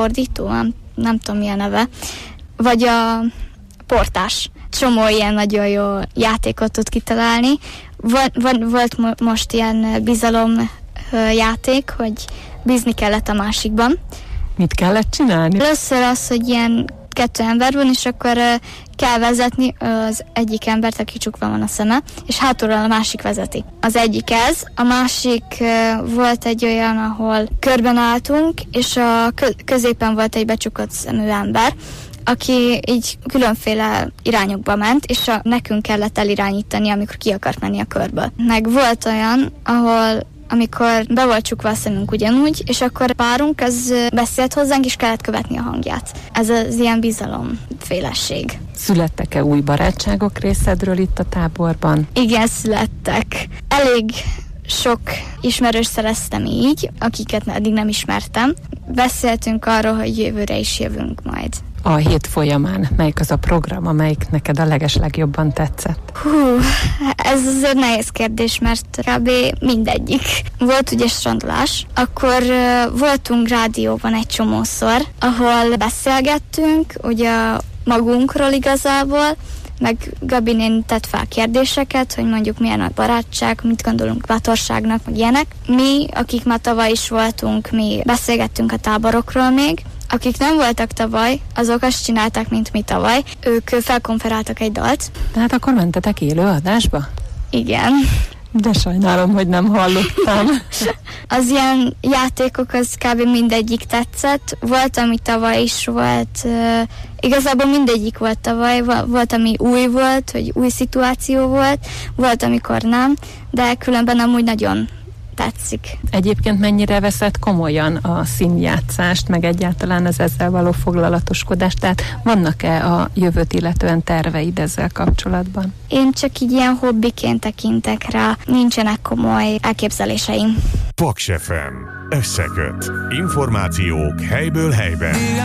fordító, nem tudom mi a neve, vagy a portás. Csomó ilyen nagyon jó játékot tud kitalálni. Volt most ilyen bizalom játék, hogy bízni kellett a másikban. Mit kellett csinálni? Először az, hogy ilyen 2 ember van, és akkor kell vezetni az egyik embert, aki csukva van a szeme, és hátulról a másik vezeti. Az egyik ez, a másik volt egy olyan, ahol körben álltunk, és a középen volt egy becsukott szemű ember, aki így különféle irányokba ment, és nekünk kellett elirányítani, amikor ki akart menni a körből. Meg volt olyan, amikor be volt csukva a szemünk ugyanúgy, és akkor párunk az beszélt hozzánk, és kellett követni a hangját. Ez az ilyen bizalomfélesség. Születtek-e új barátságok részedről itt a táborban? Igen, születtek. Elég sok ismerős szereztem így, akiket eddig nem ismertem. Beszéltünk arról, hogy jövőre is jövünk majd. A hét folyamán melyik az a program, amelyik neked a legeslegjobban tetszett? Ez azért nehéz kérdés, mert kb. Mindegyik. Volt ugye strandolás, akkor voltunk rádióban egy csomószor, ahol beszélgettünk, ugye magunkról igazából, meg Gabi néni tett fel kérdéseket, hogy mondjuk milyen a barátság, mit gondolunk bátorságnak, meg ilyenek. Mi, akik már tavaly is voltunk, mi beszélgettünk a táborokról még. Akik nem voltak tavaly, azok azt csinálták, mint mi tavaly. Ők felkonferáltak egy dalt. Tehát akkor mentetek élő adásba? Igen. De sajnálom, hogy nem hallottam. Az ilyen játékok, az kb. Mindegyik tetszett. Volt, ami tavaly is volt. Igazából mindegyik volt tavaly. Volt, ami új volt, hogy új szituáció volt. Volt, amikor nem. De különben amúgy nagyon tetszik. Egyébként mennyire veszed komolyan a színjátszást, meg egyáltalán az ezzel való foglalatoskodást? Tehát vannak-e a jövőt illetően terveid ezzel kapcsolatban? Én csak így ilyen hobbiként tekintek rá, nincsenek komoly elképzeléseim. Paks FM. Összeköt. Információk helyből helyben.